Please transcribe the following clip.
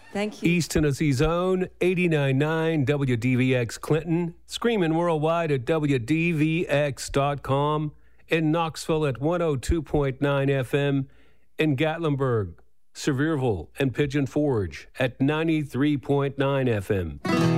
Thank you. East Tennessee's own 89.9 WDVX Clinton, screaming worldwide at WDVX.com, in Knoxville at 102.9 FM, in Gatlinburg, Sevierville, and Pigeon Forge at 93.9 FM.